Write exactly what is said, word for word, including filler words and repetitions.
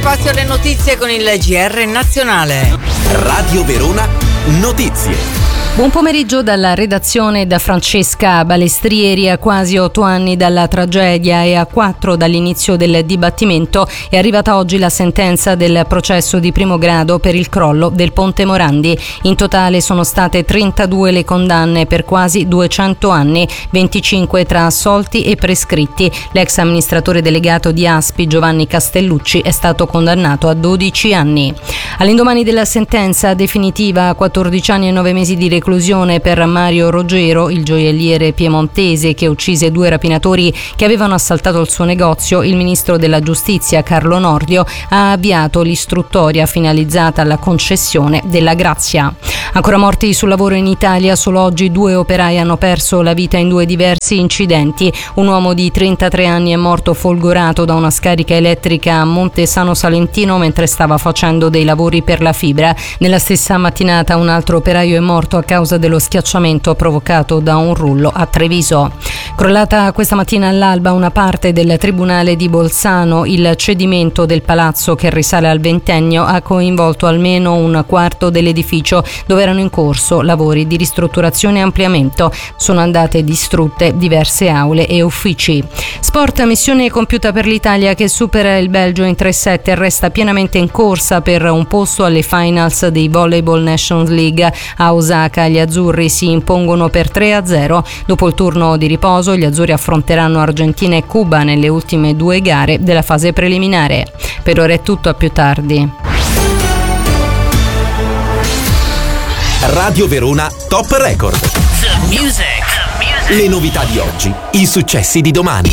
spazio alle notizie con il G R nazionale. Radio Verona Notizie. Buon pomeriggio dalla redazione da Francesca Balestrieri. A quasi otto anni dalla tragedia e a quattro dall'inizio del dibattimento è arrivata oggi la sentenza del processo di primo grado per il crollo del Ponte Morandi. In totale sono state trentadue le condanne per quasi duecento anni, venticinque tra assolti e prescritti. L'ex amministratore delegato di Aspi, Giovanni Castellucci, è stato condannato a dodici anni. All'indomani della sentenza definitiva a quattordici anni e nove mesi di reclusione per Mario Rogero, il gioielliere piemontese che uccise due rapinatori che avevano assaltato il suo negozio, il ministro della giustizia Carlo Nordio ha avviato l'istruttoria finalizzata alla concessione della grazia. Ancora morti sul lavoro in Italia, solo oggi due operai hanno perso la vita in due diversi incidenti. Un uomo di trentatré anni è morto folgorato da una scarica elettrica a Montesano Salentino mentre stava facendo dei lavori per la fibra. Nella stessa mattinata un altro operaio è morto a causa dello schiacciamento provocato da un rullo a Treviso. Crollata questa mattina all'alba una parte del Tribunale di Bolzano. Il cedimento del palazzo, che risale al ventennio, ha coinvolto almeno un quarto dell'edificio dove erano in corso lavori di ristrutturazione e ampliamento. Sono andate distrutte diverse aule e uffici. Sport, missione compiuta per l'Italia che supera il Belgio in tre sette e resta pienamente in corsa per un posto alle finals dei Volleyball Nations League. A Osaka gli azzurri si impongono per tre a zero. Dopo il turno di riposo gli azzurri affronteranno Argentina e Cuba nelle ultime due gare della fase preliminare. Per ora è tutto, a più tardi. Radio Verona Top Record. The music. The music. Le novità di oggi, i successi di domani.